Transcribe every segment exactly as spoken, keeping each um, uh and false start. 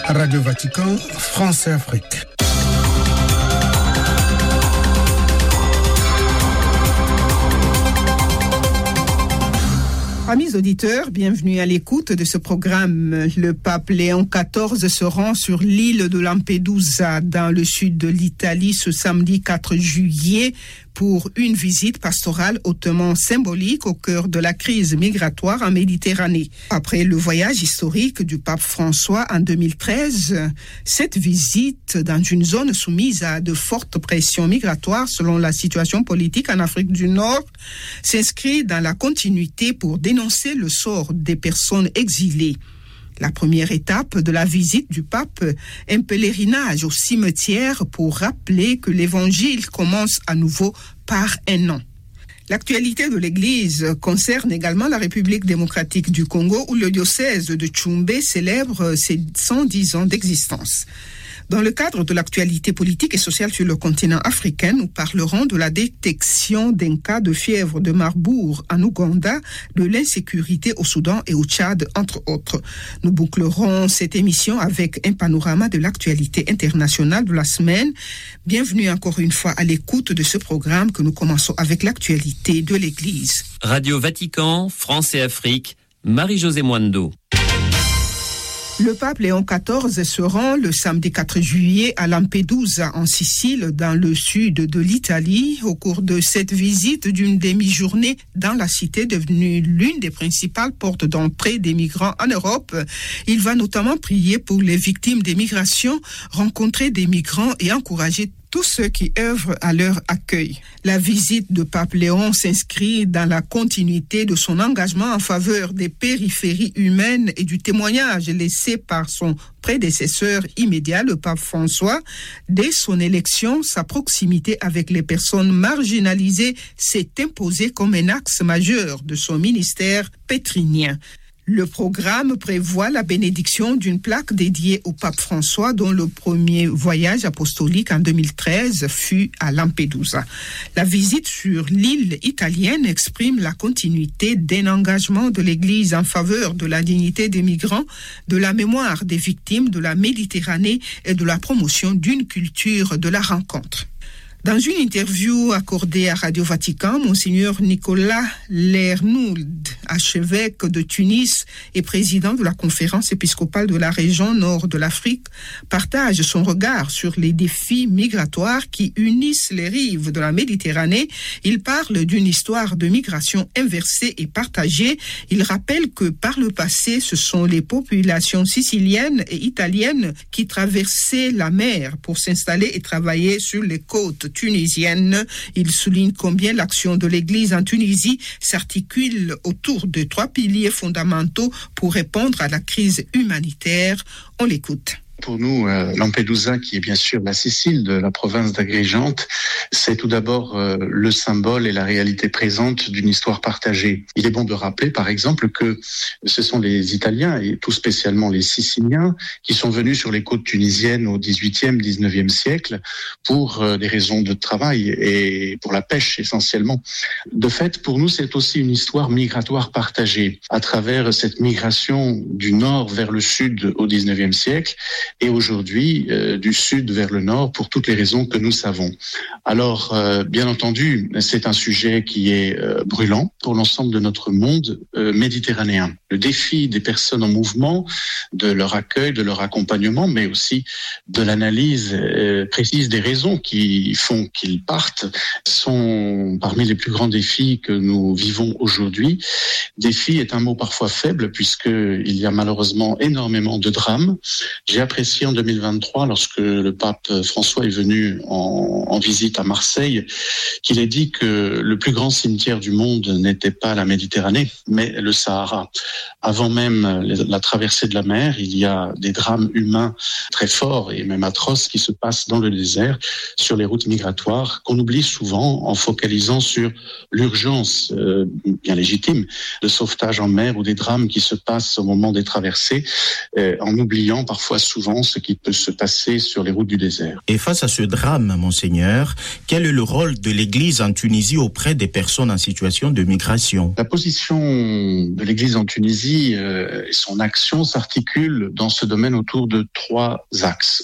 Radio Vatican, France et Afrique. Amis auditeurs, bienvenue à l'écoute de ce programme. Le pape Léon quatorze se rend sur l'île de Lampedusa, dans le sud de l'Italie, ce samedi quatre juillet, pour une visite pastorale hautement symbolique au cœur de la crise migratoire en Méditerranée. Après le voyage historique du pape François en deux mille treize, cette visite dans une zone soumise à de fortes pressions migratoires selon la situation politique en Afrique du Nord s'inscrit dans la continuité pour dénoncer le sort des personnes exilées. La première étape de la visite du pape, un pèlerinage au cimetière pour rappeler que l'évangile commence à nouveau par un nom. L'actualité de l'Église concerne également la République démocratique du Congo, où le diocèse de Tchoumbé célèbre ses cent dix ans d'existence. Dans le cadre de l'actualité politique et sociale sur le continent africain, nous parlerons de la détection d'un cas de fièvre de Marbourg en Ouganda, de l'insécurité au Soudan et au Tchad, entre autres. Nous bouclerons cette émission avec un panorama de l'actualité internationale de la semaine. Bienvenue encore une fois à l'écoute de ce programme que nous commençons avec l'actualité de l'Église. Radio Vatican, France et Afrique, Marie-Josée Mwando. Le pape Léon quatorze se rend le samedi quatre juillet à Lampedusa, en Sicile, dans le sud de l'Italie. Au cours de cette visite d'une demi-journée dans la cité devenue l'une des principales portes d'entrée des migrants en Europe, il va notamment prier pour les victimes des migrations, rencontrer des migrants et encourager tous ceux qui œuvrent à leur accueil. La visite de Pape Léon s'inscrit dans la continuité de son engagement en faveur des périphéries humaines et du témoignage laissé par son prédécesseur immédiat, le pape François. Dès son élection, sa proximité avec les personnes marginalisées s'est imposée comme un axe majeur de son ministère pétrinien. Le programme prévoit la bénédiction d'une plaque dédiée au pape François, dont le premier voyage apostolique en deux mille treize fut à Lampedusa. La visite sur l'île italienne exprime la continuité d'un engagement de l'Église en faveur de la dignité des migrants, de la mémoire des victimes de la Méditerranée et de la promotion d'une culture de la rencontre. Dans une interview accordée à Radio Vatican, Monseigneur Nicolas Lernould, archevêque de Tunis et président de la conférence épiscopale de la région nord de l'Afrique, partage son regard sur les défis migratoires qui unissent les rives de la Méditerranée. Il parle d'une histoire de migration inversée et partagée. Il rappelle que par le passé, ce sont les populations siciliennes et italiennes qui traversaient la mer pour s'installer et travailler sur les côtes tunisienne. Il souligne combien l'action de l'Église en Tunisie s'articule autour de trois piliers fondamentaux pour répondre à la crise humanitaire. On l'écoute. Pour nous, euh, Lampedusa, qui est bien sûr la Sicile de la province d'Agrigente, c'est tout d'abord euh, le symbole et la réalité présente d'une histoire partagée. Il est bon de rappeler, par exemple, que ce sont les Italiens, et tout spécialement les Siciliens, qui sont venus sur les côtes tunisiennes au dix-huitième, dix-neuvième siècle pour euh, des raisons de travail et pour la pêche essentiellement. De fait, pour nous, c'est aussi une histoire migratoire partagée. À travers cette migration du nord vers le sud au dix-neuvième siècle, et aujourd'hui euh, du sud vers le nord pour toutes les raisons que nous savons. Alors, euh, bien entendu, c'est un sujet qui est euh, brûlant pour l'ensemble de notre monde euh, méditerranéen. Le défi des personnes en mouvement, de leur accueil, de leur accompagnement, mais aussi de l'analyse euh, précise des raisons qui font qu'ils partent, sont parmi les plus grands défis que nous vivons aujourd'hui. Défi est un mot parfois faible puisqu'il y a malheureusement énormément de drames. J'ai apprécié en deux mille vingt-trois, lorsque le pape François est venu en, en visite à Marseille, qu'il ait dit que le plus grand cimetière du monde n'était pas la Méditerranée, mais le Sahara. Avant même la traversée de la mer, il y a des drames humains très forts et même atroces qui se passent dans le désert, sur les routes migratoires, qu'on oublie souvent en focalisant sur l'urgence euh, bien légitime de sauvetage en mer ou des drames qui se passent au moment des traversées, euh, en oubliant parfois souvent souvent ce qui peut se passer sur les routes du désert. Et face à ce drame, monseigneur, quel est le rôle de l'Église en Tunisie auprès des personnes en situation de migration? La position de l'Église en Tunisie euh, et son action s'articulent dans ce domaine autour de trois axes.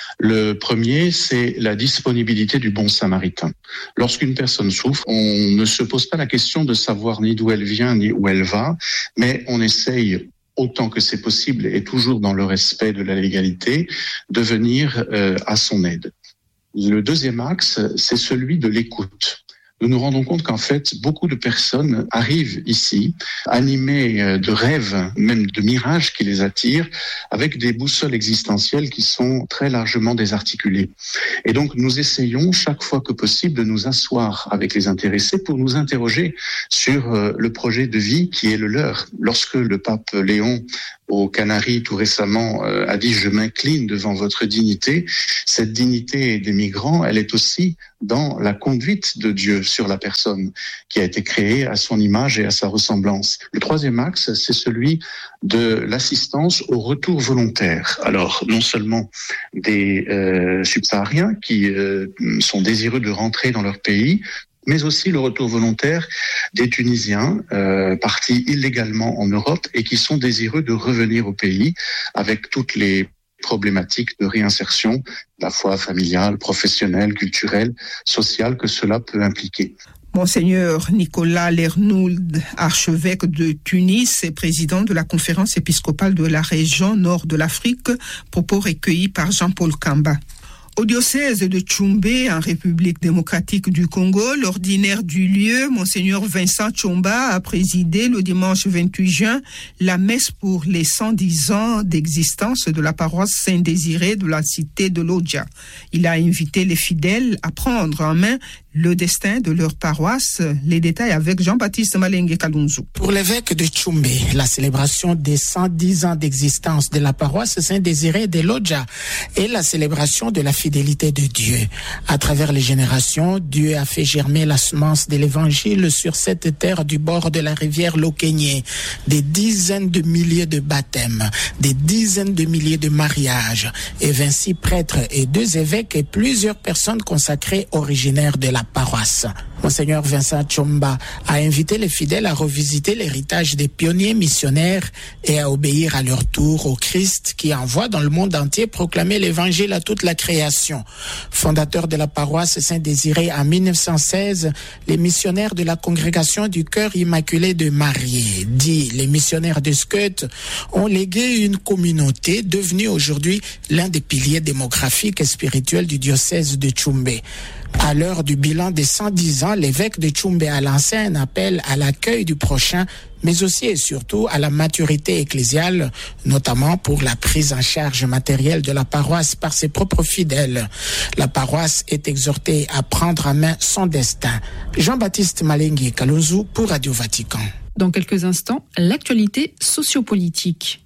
Le premier, c'est la disponibilité du bon samaritain. Lorsqu'une personne souffre, on ne se pose pas la question de savoir ni d'où elle vient ni où elle va, mais on essaye autant que c'est possible et toujours dans le respect de la légalité, de venir euh, à son aide. Le deuxième axe, c'est celui de l'écoute. Nous nous rendons compte qu'en fait, beaucoup de personnes arrivent ici, animées de rêves, même de mirages qui les attirent, avec des boussoles existentielles qui sont très largement désarticulées. Et donc, nous essayons chaque fois que possible de nous asseoir avec les intéressés pour nous interroger sur le projet de vie qui est le leur. Lorsque le pape Léon, aux Canaries tout récemment, a dit « Je m'incline devant votre dignité », cette dignité des migrants, elle est aussi dans la conduite de Dieu sur la personne qui a été créée à son image et à sa ressemblance. Le troisième axe, c'est celui de l'assistance au retour volontaire. Alors, non seulement des euh, subsahariens qui euh, sont désireux de rentrer dans leur pays, mais aussi le retour volontaire des Tunisiens euh, partis illégalement en Europe et qui sont désireux de revenir au pays avec toutes les problématiques de réinsertion, à la fois familiale, professionnelle, culturelle, sociale que cela peut impliquer. Monseigneur Nicolas Lernould, archevêque de Tunis et président de la conférence épiscopale de la région nord de l'Afrique, propos recueillis par Jean-Paul Kamba. Au diocèse de Tchoumbé, en République démocratique du Congo, l'ordinaire du lieu, Monseigneur Vincent Tchomba, a présidé le dimanche vingt-huit juin la messe pour les cent dix ans d'existence de la paroisse Saint-Désiré de la cité de Lodja. Il a invité les fidèles à prendre en main le destin de leur paroisse. Les détails avec Jean-Baptiste Malengue Kalunzu. Pour l'évêque de Tchoumbé, la célébration des cent dix ans d'existence de la paroisse Saint-Désiré de Lodja est la célébration de la fidélité de Dieu. À travers les générations, Dieu a fait germer la semence de l'évangile sur cette terre du bord de la rivière Lokenyé. Des dizaines de milliers de baptêmes, des dizaines de milliers de mariages, et vingt-six prêtres et deux évêques et plusieurs personnes consacrées originaires de la paroisse. Monseigneur Vincent Tchomba a invité les fidèles à revisiter l'héritage des pionniers missionnaires et à obéir à leur tour au Christ qui envoie dans le monde entier proclamer l'évangile à toute la création. Fondateur de la paroisse Saint-Désiré en mille neuf cent seize, les missionnaires de la congrégation du cœur immaculé de Marie, dit les missionnaires de Skeut, ont légué une communauté devenue aujourd'hui l'un des piliers démographiques et spirituels du diocèse de Tchoumbé. À l'heure du bilan des cent dix ans, l'évêque de Tchoumbé a lancé un appel à l'accueil du prochain, mais aussi et surtout à la maturité ecclésiale, notamment pour la prise en charge matérielle de la paroisse par ses propres fidèles. La paroisse est exhortée à prendre en main son destin. Jean-Baptiste Malengue Kalunzu pour Radio Vatican. Dans quelques instants, l'actualité sociopolitique.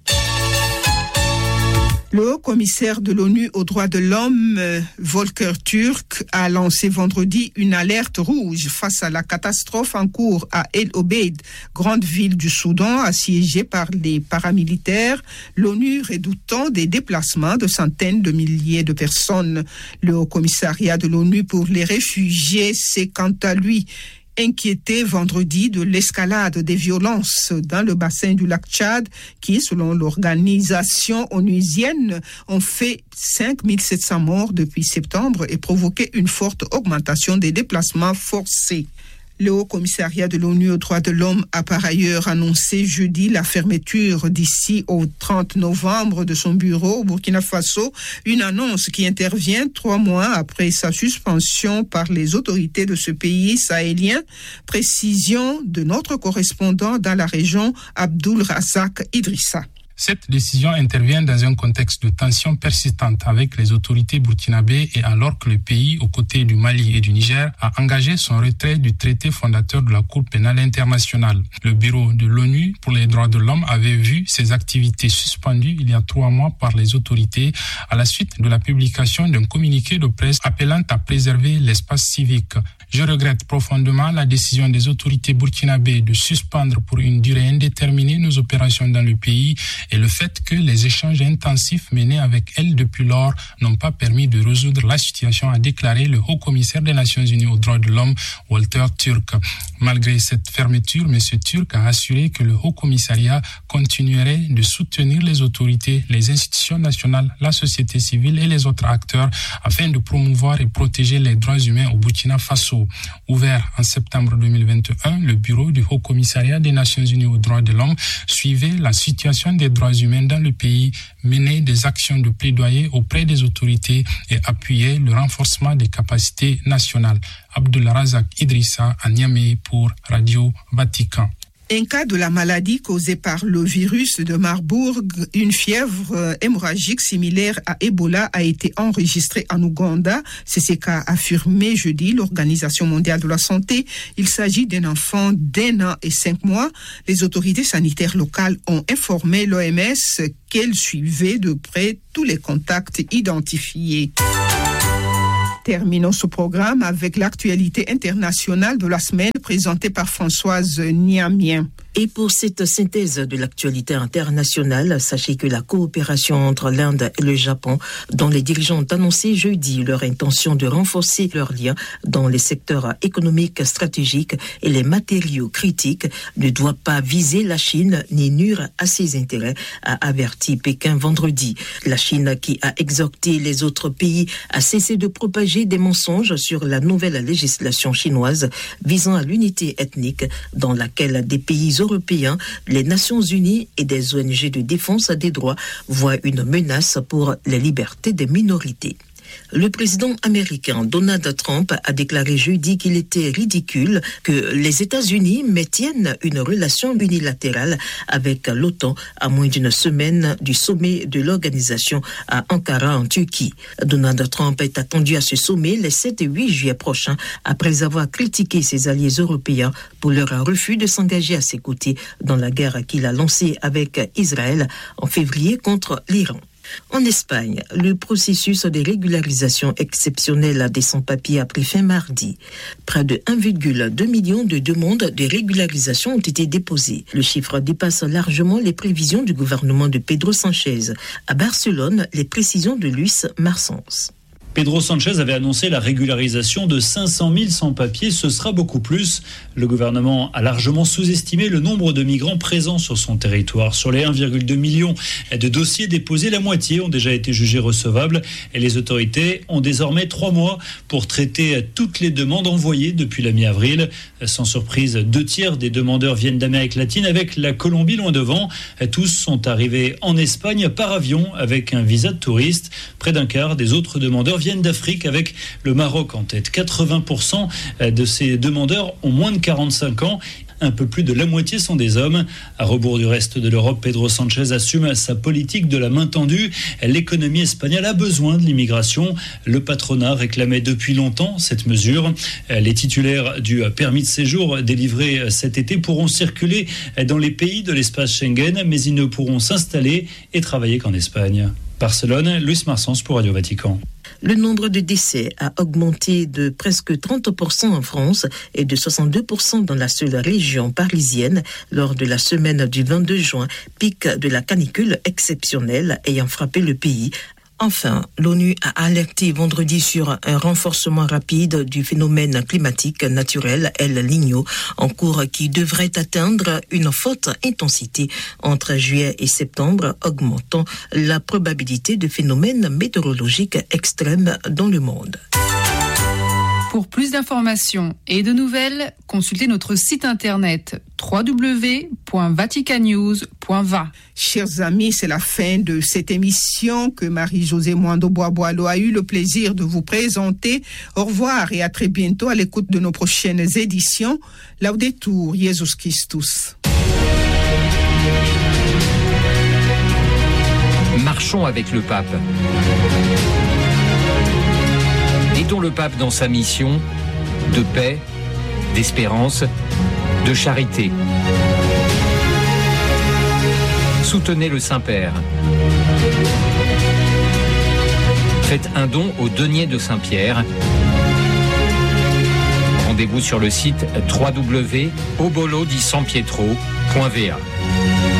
Le haut-commissaire de l'ONU aux droits de l'homme, Volker Turk, a lancé vendredi une alerte rouge face à la catastrophe en cours à El Obeid, grande ville du Soudan assiégée par les paramilitaires, l'ONU redoutant des déplacements de centaines de milliers de personnes. Le haut-commissariat de l'ONU pour les réfugiés s'est quant à lui inquiété vendredi de l'escalade des violences dans le bassin du lac Tchad qui, selon l'organisation onusienne, ont fait cinq mille sept cents morts depuis septembre et provoqué une forte augmentation des déplacements forcés. Le Haut-Commissariat de l'ONU aux droits de l'homme a par ailleurs annoncé jeudi la fermeture d'ici au trente novembre de son bureau au Burkina Faso, une annonce qui intervient trois mois après sa suspension par les autorités de ce pays sahélien. Précision de notre correspondant dans la région, Abdul Razak Idrissa. Cette décision intervient dans un contexte de tension persistante avec les autorités burkinabées et alors que le pays, aux côtés du Mali et du Niger, a engagé son retrait du traité fondateur de la Cour pénale internationale. Le bureau de l'ONU pour les droits de l'homme avait vu ses activités suspendues il y a trois mois par les autorités à la suite de la publication d'un communiqué de presse appelant à préserver l'espace civique. Je regrette profondément la décision des autorités burkinabées de suspendre pour une durée indéterminée nos opérations dans le pays et le fait que les échanges intensifs menés avec elle depuis lors n'ont pas permis de résoudre la situation, a déclaré le haut-commissaire des Nations Unies aux droits de l'homme, Walter Türk. Malgré cette fermeture, M. Türk a assuré que le haut-commissariat continuerait de soutenir les autorités, les institutions nationales, la société civile et les autres acteurs afin de promouvoir et protéger les droits humains au Burkina Faso. Ouvert en septembre deux mille vingt et un, le bureau du haut-commissariat des Nations Unies aux droits de l'homme suivait la situation des droits humains dans le pays, menait des actions de plaidoyer auprès des autorités et appuyait le renforcement des capacités nationales. Abdulrazak Idrissa à Niamey pour Radio Vatican. Un cas de la maladie causée par le virus de Marburg, une fièvre hémorragique similaire à Ebola, a été enregistré en Ouganda. C'est ce qu'a affirmé jeudi l'Organisation mondiale de la santé. Il s'agit d'un enfant d'un an et cinq mois. Les autorités sanitaires locales ont informé l'O M S qu'elles suivaient de près tous les contacts identifiés. Terminons ce programme avec l'actualité internationale de la semaine présentée par Françoise Niamien. Et pour cette synthèse de l'actualité internationale, sachez que la coopération entre l'Inde et le Japon, dont les dirigeants ont annoncé jeudi leur intention de renforcer leurs liens dans les secteurs économiques stratégiques et les matériaux critiques, ne doit pas viser la Chine ni nuire à ses intérêts, a averti Pékin vendredi. La Chine, qui a exhorté les autres pays à cesser de propager des mensonges sur la nouvelle législation chinoise visant à l'unité ethnique dans laquelle des pays européens, les Nations Unies et des O N G de défense des droits voient une menace pour les libertés des minorités. Le président américain Donald Trump a déclaré jeudi qu'il était ridicule que les États-Unis maintiennent une relation unilatérale avec l'OTAN à moins d'une semaine du sommet de l'organisation à Ankara en Turquie. Donald Trump est attendu à ce sommet les sept et huit juillet prochains après avoir critiqué ses alliés européens pour leur refus de s'engager à ses côtés dans la guerre qu'il a lancée avec Israël en février contre l'Iran. En Espagne, le processus de régularisation exceptionnelle des sans-papiers a pris fin mardi. Près de un virgule deux million de demandes de régularisation ont été déposées. Le chiffre dépasse largement les prévisions du gouvernement de Pedro Sánchez. À Barcelone, les précisions de Luis Marsens. Pedro Sánchez avait annoncé la régularisation de cinq cent mille sans-papiers, ce sera beaucoup plus. Le gouvernement a largement sous-estimé le nombre de migrants présents sur son territoire. Sur les un virgule deux million de dossiers déposés, la moitié ont déjà été jugés recevables et les autorités ont désormais trois mois pour traiter toutes les demandes envoyées depuis la mi-avril. Sans surprise, deux tiers des demandeurs viennent d'Amérique latine avec la Colombie loin devant. Tous sont arrivés en Espagne par avion avec un visa de touriste. Près d'un quart des autres demandeurs viennent d'Afrique avec le Maroc en tête. quatre-vingts pour cent de ces demandeurs ont moins de quarante-cinq ans. Un peu plus de la moitié sont des hommes. À rebours du reste de l'Europe, Pedro Sánchez assume sa politique de la main tendue. L'économie espagnole a besoin de l'immigration. Le patronat réclamait depuis longtemps cette mesure. Les titulaires du permis de séjour délivré cet été pourront circuler dans les pays de l'espace Schengen, mais ils ne pourront s'installer et travailler qu'en Espagne. Barcelone, Luis Marsens pour Radio Vatican. Le nombre de décès a augmenté de presque trente pour cent en France et de soixante-deux pour cent dans la seule région parisienne lors de la semaine du vingt-deux juin, pic de la canicule exceptionnelle ayant frappé le pays. Enfin, l'ONU a alerté vendredi sur un renforcement rapide du phénomène climatique naturel El Niño en cours qui devrait atteindre une forte intensité entre juillet et septembre, augmentant la probabilité de phénomènes météorologiques extrêmes dans le monde. Pour plus d'informations et de nouvelles, consultez notre site internet w w w point vatican news point v a. Chers amis, c'est la fin de cette émission que Marie-Josée Mwando-Bois-Boileau a eu le plaisir de vous présenter. Au revoir et à très bientôt à l'écoute de nos prochaines éditions. Laudetur Jesus Christus. Marchons avec le pape. Aidons le pape dans sa mission de paix, d'espérance, de charité. Soutenez le Saint-Père. Faites un don au denier de Saint-Pierre. Rendez-vous sur le site w w w point obolo di san pietro point v a.